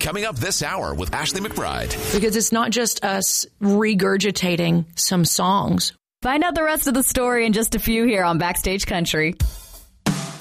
Coming up this hour with Ashley McBride. Because it's not just us regurgitating some songs. Find out the rest of the story in just a few here on Backstage Country.